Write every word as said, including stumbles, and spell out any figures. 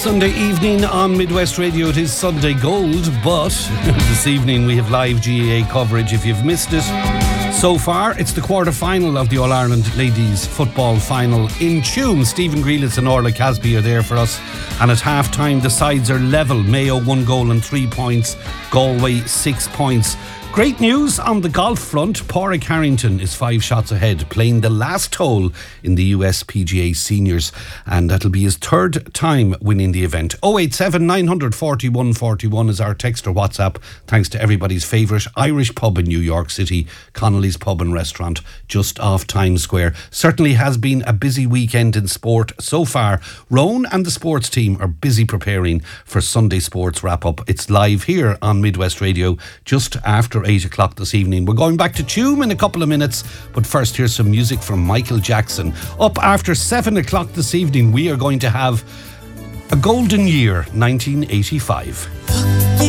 Sunday evening on Midwest Radio. It is Sunday Gold, but this evening we have live G A A coverage if you've missed it. So far, it's the quarter-final of the All-Ireland Ladies Football Final in Tuam. Stephen Grealish and Orla Casby are there for us. And at half-time, the sides are level. Mayo, one goal and three points. Galway, six points. Great news on the golf front. Pádraig Harrington is five shots ahead, playing the last hole in the U S P G A Seniors, and that'll be his third time winning the event. oh eight seven, nine four one, four one is our text or WhatsApp, thanks to everybody's favourite Irish pub in New York City, Connolly's Pub and Restaurant, just off Times Square. Certainly has been a busy weekend in sport so far. Rowan and the sports team are busy preparing for Sunday Sports Wrap-Up. It's live here on Midwest Radio just after eight o'clock this evening. We're going back to Tuam in a couple of minutes, but first here's some music from Michael Jackson. Up after seven o'clock this evening, we are going to have a golden year, nineteen eighty-five.